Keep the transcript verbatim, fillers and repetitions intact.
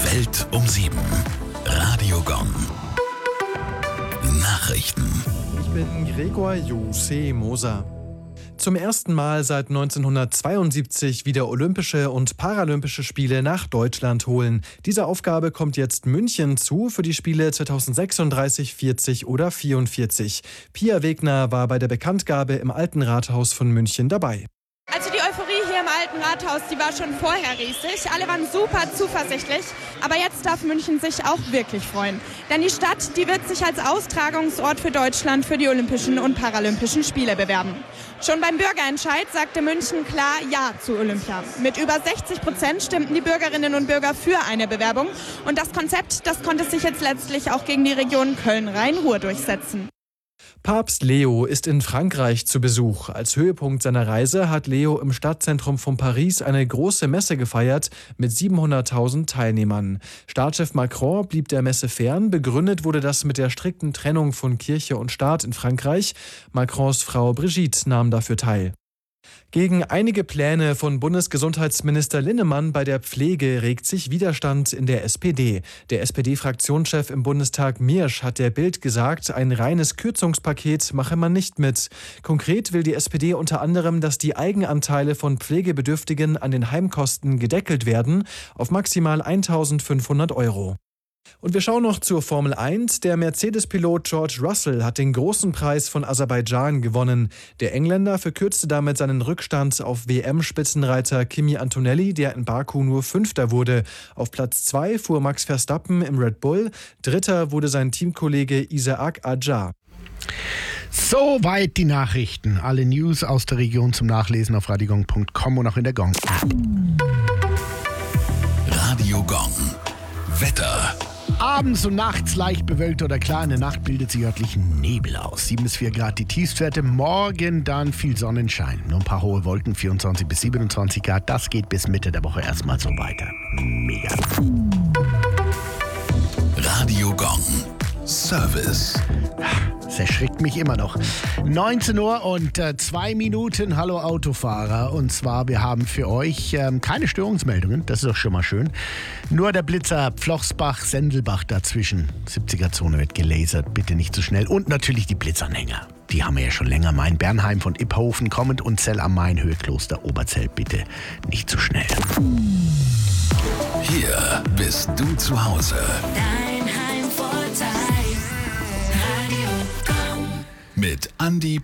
Welt um sieben. Radio Gong. Nachrichten. Ich bin Gregor Jose Moser. Zum ersten Mal seit neunzehnhundertzweiundsiebzig wieder Olympische und Paralympische Spiele nach Deutschland holen. Dieser Aufgabe kommt jetzt München zu für die Spiele zweitausendsechsunddreißig, vierzig oder vierundvierzig. Pia Wegner war bei der Bekanntgabe im Alten Rathaus von München dabei. Also die Euphorie hier im Alten Rathaus, die war schon vorher riesig. Alle waren super zuversichtlich. Aber jetzt darf München sich auch wirklich freuen. Denn die Stadt, die wird sich als Austragungsort für Deutschland für die Olympischen und Paralympischen Spiele bewerben. Schon beim Bürgerentscheid sagte München klar Ja zu Olympia. Mit über sechzig Prozent stimmten die Bürgerinnen und Bürger für eine Bewerbung. Und das Konzept, das konnte sich jetzt letztlich auch gegen die Region Köln-Rhein-Ruhr durchsetzen. Papst Leo ist in Frankreich zu Besuch. Als Höhepunkt seiner Reise hat Leo im Stadtzentrum von Paris eine große Messe gefeiert mit siebenhunderttausend Teilnehmern. Staatschef Macron blieb der Messe fern. Begründet wurde das mit der strikten Trennung von Kirche und Staat in Frankreich. Macrons Frau Brigitte nahm dafür teil. Gegen einige Pläne von Bundesgesundheitsminister Linnemann bei der Pflege regt sich Widerstand in der S P D. Der S P D-Fraktionschef im Bundestag Miersch hat der Bild gesagt, ein reines Kürzungspaket mache man nicht mit. Konkret will die S P D unter anderem, dass die Eigenanteile von Pflegebedürftigen an den Heimkosten gedeckelt werden auf maximal eintausendfünfhundert Euro. Und wir schauen noch zur Formel eins. Der Mercedes-Pilot George Russell hat den großen Preis von Aserbaidschan gewonnen. Der Engländer verkürzte damit seinen Rückstand auf W M-Spitzenreiter Kimi Antonelli, der in Baku nur Fünfter wurde. Auf Platz zwei fuhr Max Verstappen im Red Bull. Dritter wurde sein Teamkollege Isaac Adjar. Soweit die Nachrichten. Alle News aus der Region zum Nachlesen auf radiogong punkt com und auch in der Gong-App. Radio Gong. Wetter. Abends und nachts leicht bewölkt oder klar. In der Nacht bildet sich örtlich Nebel aus. sieben bis vier Grad die Tiefstwerte. Morgen dann viel Sonnenschein. Nur ein paar hohe Wolken, vierundzwanzig bis siebenundzwanzig Grad. Das geht bis Mitte der Woche erstmal so weiter. Mega. Radio Gong. Service. Das erschrickt mich immer noch. neunzehn Uhr und äh, zwei Minuten. Hallo Autofahrer. Und zwar, wir haben für euch ähm, keine Störungsmeldungen. Das ist doch schon mal schön. Nur der Blitzer Pflochsbach-Sendelbach dazwischen. siebziger-Zone wird gelasert. Bitte nicht zu schnell. Und natürlich die Blitzanhänger. Die haben wir ja schon länger. Main-Bernheim von Iphofen kommend und Zell am Main, Höhe Kloster Oberzell. Bitte nicht zu schnell. Hier bist du zu Hause. Dein Heimvorteil. Radio Gong. Mit Andi